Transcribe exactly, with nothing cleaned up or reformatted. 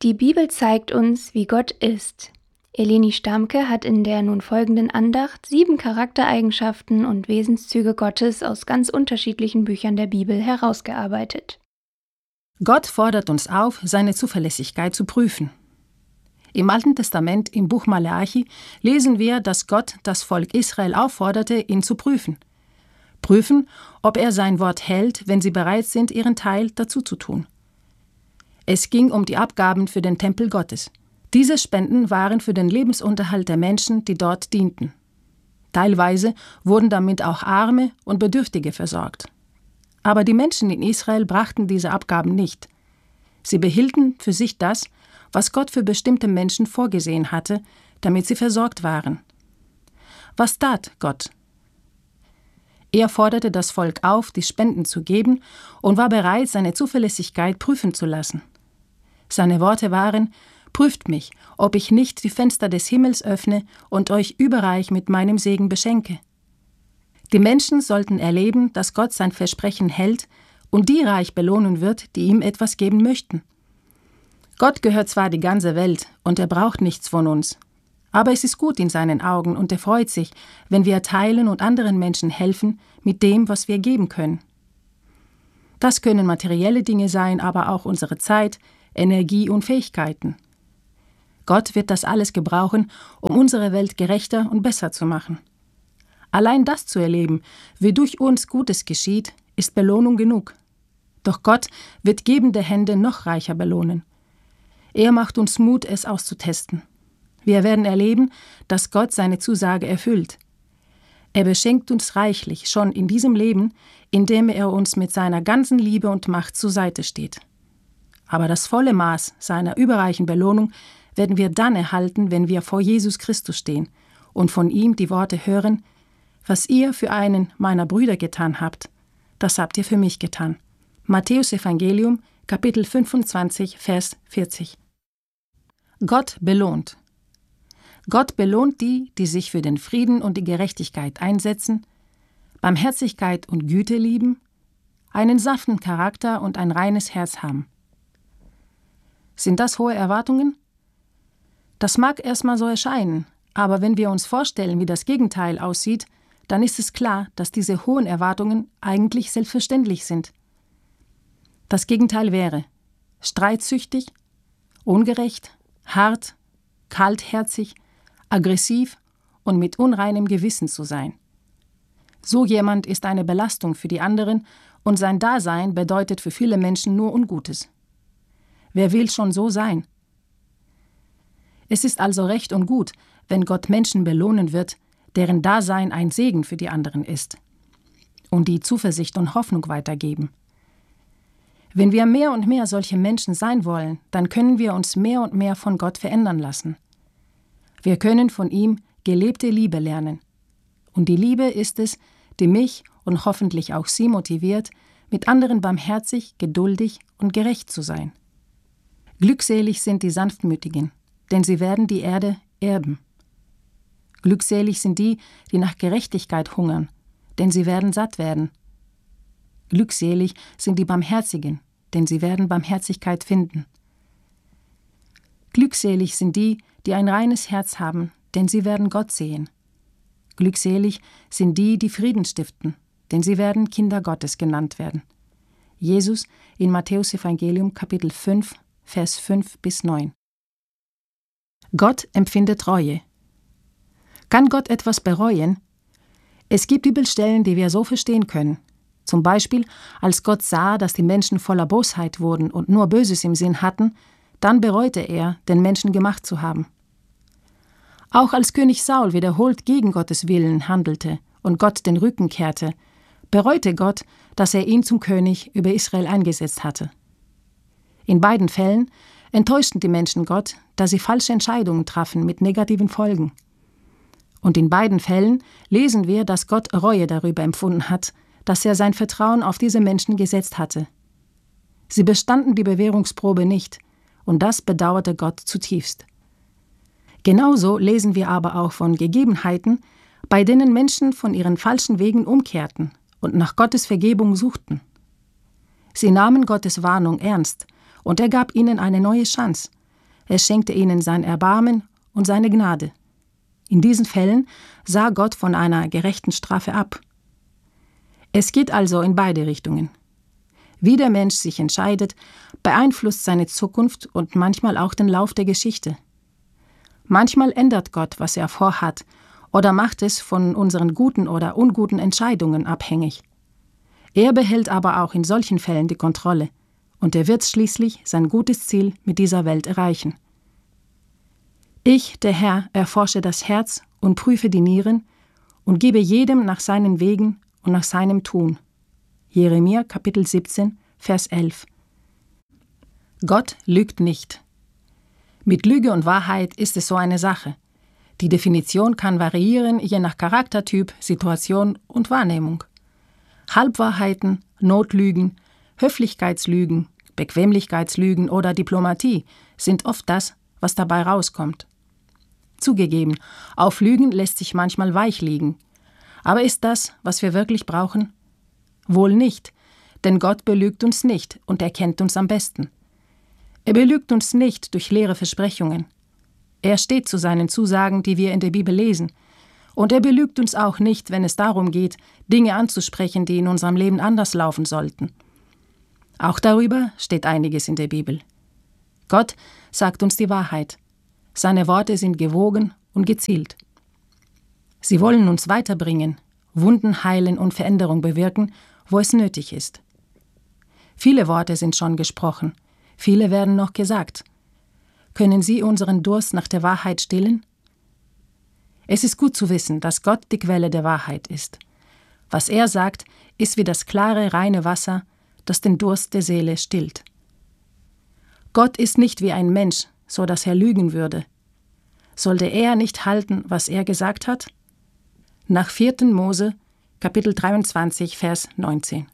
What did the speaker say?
Die Bibel zeigt uns, wie Gott ist. Eleni Stamke hat in der nun folgenden Andacht sieben Charaktereigenschaften und Wesenszüge Gottes aus ganz unterschiedlichen Büchern der Bibel herausgearbeitet. Gott fordert uns auf, seine Zuverlässigkeit zu prüfen. Im Alten Testament, im Buch Maleachi, lesen wir, dass Gott das Volk Israel aufforderte, ihn zu prüfen. Prüfen, ob er sein Wort hält, wenn sie bereit sind, ihren Teil dazu zu tun. Es ging um die Abgaben für den Tempel Gottes. Diese Spenden waren für den Lebensunterhalt der Menschen, die dort dienten. Teilweise wurden damit auch Arme und Bedürftige versorgt. Aber die Menschen in Israel brachten diese Abgaben nicht. Sie behielten für sich das, was Gott für bestimmte Menschen vorgesehen hatte, damit sie versorgt waren. Was tat Gott? Er forderte das Volk auf, die Spenden zu geben und war bereit, seine Zuverlässigkeit prüfen zu lassen. Seine Worte waren: Prüft mich, ob ich nicht die Fenster des Himmels öffne und euch überreich mit meinem Segen beschenke. Die Menschen sollten erleben, dass Gott sein Versprechen hält und die reich belohnen wird, die ihm etwas geben möchten. Gott gehört zwar die ganze Welt und er braucht nichts von uns, aber es ist gut in seinen Augen und er freut sich, wenn wir teilen und anderen Menschen helfen mit dem, was wir geben können. Das können materielle Dinge sein, aber auch unsere Zeit, Energie und Fähigkeiten. Gott wird das alles gebrauchen, um unsere Welt gerechter und besser zu machen. Allein das zu erleben, wie durch uns Gutes geschieht, ist Belohnung genug. Doch Gott wird gebende Hände noch reicher belohnen. Er macht uns Mut, es auszutesten. Wir werden erleben, dass Gott seine Zusage erfüllt. Er beschenkt uns reichlich schon in diesem Leben, indem er uns mit seiner ganzen Liebe und Macht zur Seite steht. Aber das volle Maß seiner überreichen Belohnung werden wir dann erhalten, wenn wir vor Jesus Christus stehen und von ihm die Worte hören: Was ihr für einen meiner Brüder getan habt, das habt ihr für mich getan. Matthäus Evangelium, Kapitel fünfundzwanzig, Vers vierzig. Gott belohnt. Gott belohnt die, die sich für den Frieden und die Gerechtigkeit einsetzen, Barmherzigkeit und Güte lieben, einen sanften Charakter und ein reines Herz haben. Sind das hohe Erwartungen? Das mag erstmal so erscheinen, aber wenn wir uns vorstellen, wie das Gegenteil aussieht, dann ist es klar, dass diese hohen Erwartungen eigentlich selbstverständlich sind. Das Gegenteil wäre streitsüchtig, ungerecht, hart, kaltherzig, aggressiv und mit unreinem Gewissen zu sein. So jemand ist eine Belastung für die anderen und sein Dasein bedeutet für viele Menschen nur Ungutes. Wer will schon so sein? Es ist also recht und gut, wenn Gott Menschen belohnen wird, deren Dasein ein Segen für die anderen ist und die Zuversicht und Hoffnung weitergeben. Wenn wir mehr und mehr solche Menschen sein wollen, dann können wir uns mehr und mehr von Gott verändern lassen. Wir können von ihm gelebte Liebe lernen. Und die Liebe ist es, die mich und hoffentlich auch Sie motiviert, mit anderen barmherzig, geduldig und gerecht zu sein. Glückselig sind die Sanftmütigen, denn sie werden die Erde erben. Glückselig sind die, die nach Gerechtigkeit hungern, denn sie werden satt werden. Glückselig sind die Barmherzigen, denn sie werden Barmherzigkeit finden. Glückselig sind die, die ein reines Herz haben, denn sie werden Gott sehen. Glückselig sind die, die Frieden stiften, denn sie werden Kinder Gottes genannt werden. Jesus in Matthäus Evangelium Kapitel fünf, Vers fünf bis neun. Gott empfindet Reue. Kann Gott etwas bereuen? Es gibt Bibelstellen, die wir so verstehen können. Zum Beispiel, als Gott sah, dass die Menschen voller Bosheit wurden und nur Böses im Sinn hatten, dann bereute er, den Menschen gemacht zu haben. Auch als König Saul wiederholt gegen Gottes Willen handelte und Gott den Rücken kehrte, bereute Gott, dass er ihn zum König über Israel eingesetzt hatte. In beiden Fällen enttäuschten die Menschen Gott, da sie falsche Entscheidungen trafen mit negativen Folgen. Und in beiden Fällen lesen wir, dass Gott Reue darüber empfunden hat, dass er sein Vertrauen auf diese Menschen gesetzt hatte. Sie bestanden die Bewährungsprobe nicht, und das bedauerte Gott zutiefst. Genauso lesen wir aber auch von Gegebenheiten, bei denen Menschen von ihren falschen Wegen umkehrten und nach Gottes Vergebung suchten. Sie nahmen Gottes Warnung ernst, und er gab ihnen eine neue Chance, Er schenkte ihnen sein Erbarmen und seine Gnade. In diesen Fällen sah Gott von einer gerechten Strafe ab. Es geht also in beide Richtungen. Wie der Mensch sich entscheidet, beeinflusst seine Zukunft und manchmal auch den Lauf der Geschichte. Manchmal ändert Gott, was er vorhat, oder macht es von unseren guten oder unguten Entscheidungen abhängig. Er behält aber auch in solchen Fällen die Kontrolle, und er wird schließlich sein gutes Ziel mit dieser Welt erreichen. Ich, der Herr, erforsche das Herz und prüfe die Nieren und gebe jedem nach seinen Wegen und nach seinem Tun. Jeremia Kapitel siebzehn, Vers elf. Gott lügt nicht. Mit Lüge und Wahrheit ist es so eine Sache. Die Definition kann variieren, je nach Charaktertyp, Situation und Wahrnehmung. Halbwahrheiten, Notlügen, Höflichkeitslügen, Bequemlichkeitslügen oder Diplomatie sind oft das, was dabei rauskommt. Zugegeben, auf Lügen lässt sich manchmal weich liegen. Aber ist das, was wir wirklich brauchen? Wohl nicht, denn Gott belügt uns nicht und er kennt uns am besten. Er belügt uns nicht durch leere Versprechungen. Er steht zu seinen Zusagen, die wir in der Bibel lesen. Und er belügt uns auch nicht, wenn es darum geht, Dinge anzusprechen, die in unserem Leben anders laufen sollten. Auch darüber steht einiges in der Bibel. Gott sagt uns die Wahrheit. Seine Worte sind gewogen und gezielt. Sie wollen uns weiterbringen, Wunden heilen und Veränderung bewirken, wo es nötig ist. Viele Worte sind schon gesprochen, viele werden noch gesagt. Können Sie unseren Durst nach der Wahrheit stillen? Es ist gut zu wissen, dass Gott die Quelle der Wahrheit ist. Was er sagt, ist wie das klare, reine Wasser, das den Durst der Seele stillt. Gott ist nicht wie ein Mensch, so dass er lügen würde. Sollte er nicht halten, was er gesagt hat? Nach vierten Mose, Kapitel dreiundzwanzig, Vers neunzehn.